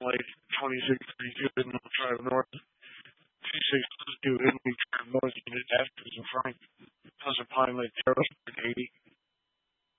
like 2632 Hidden Drive North, 2622 Hidden Drive North, Unit F is in Frank, House of Pine Lake Terrace, 80.